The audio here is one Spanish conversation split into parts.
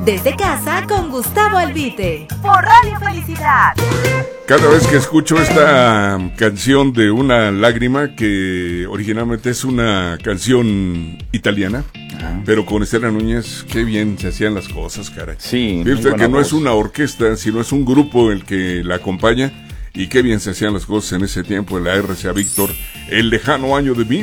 Desde casa con Gustavo Albite, por Radio Felicidad. Cada vez que escucho esta canción de Una lágrima, que originalmente es una canción italiana, pero con Estela Núñez, qué bien se hacían las cosas, caray. Sí. Ve usted que no es una orquesta, sino es un grupo el que la acompaña, y qué bien se hacían las cosas en ese tiempo en la RCA Víctor, el lejano año de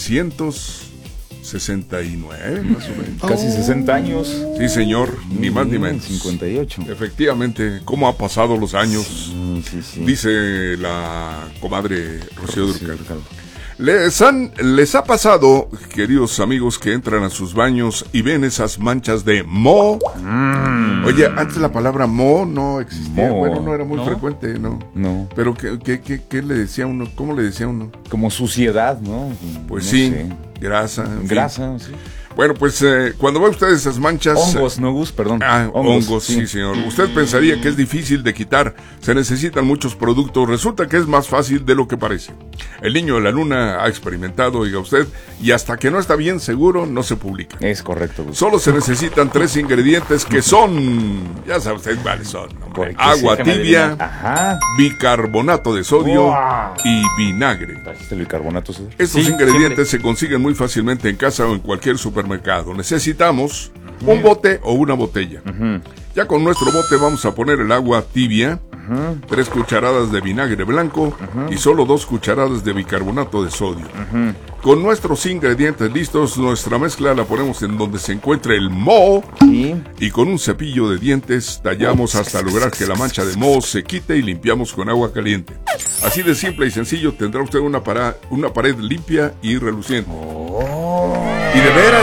1969, más o menos. Casi 60 años. Sí, señor, ni más ni menos. 58. Efectivamente, cómo ha pasado los años, Sí. dice la comadre Rocío Dúrcal. Les ha pasado, queridos amigos, que entran a sus baños y ven esas manchas de moho. Oye, antes la palabra moho no existía. Moho. Bueno, no era muy frecuente, ¿no? No. Pero ¿qué le decía uno? ¿Cómo le decía uno? Como suciedad, ¿no? Pues No sí, sé. grasa. en fin. Grasa, sí. Bueno, pues cuando ve usted esas manchas... Hongos, ¿no, Gus? Perdón. Hongos, sí, señor. Usted pensaría que es difícil de quitar, se necesitan muchos productos, resulta que es más fácil de lo que parece. El niño de la luna ha experimentado, oiga usted, y hasta que no está bien seguro, no se publica. Es correcto, Gus. Solo se necesitan 3 ingredientes que son, ya sabe usted cuáles son, hombre. Agua tibia, bicarbonato de sodio y vinagre. ¿Trajiste el bicarbonato, César? Estos ingredientes se consiguen muy fácilmente en casa o en cualquier supermercado. Necesitamos un bote o una botella. Ya con nuestro bote vamos a poner el agua tibia, 3 cucharadas de vinagre blanco y solo 2 cucharadas de bicarbonato de sodio. Con nuestros ingredientes listos, nuestra mezcla la ponemos en donde se encuentre el moho y con un cepillo de dientes tallamos hasta lograr que la mancha de moho se quite y limpiamos con agua caliente. Así de simple y sencillo tendrá usted una pared limpia y reluciente. Y de veras,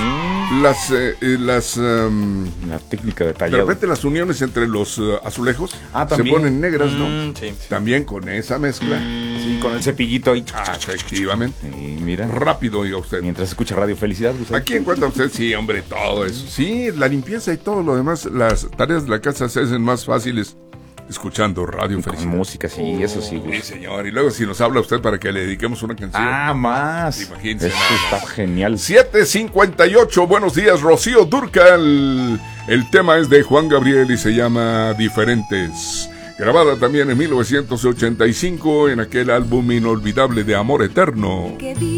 la técnica de de tallado. repente las uniones entre los azulejos se también. ponen negras, ¿no? Sí. También con esa mezcla. Sí, con el cepillito ahí. Efectivamente. Y mira. Rápido, oiga usted. Mientras escucha Radio Felicidad, Gus. Aquí encuentra usted, sí, hombre, todo eso. Sí, la limpieza y todo lo demás, las tareas de la casa se hacen más fáciles escuchando Radio Con Felicidad. música, sí, eso sí, Gus. Sí, señor. Y luego si nos habla usted para que le dediquemos una canción. Más. Imagínese Eso nada está genial. 7:58, buenos días, Rocío Dúrcal. El tema es de Juan Gabriel y se llama Diferentes. Grabada también en 1985 en aquel álbum inolvidable de Amor Eterno.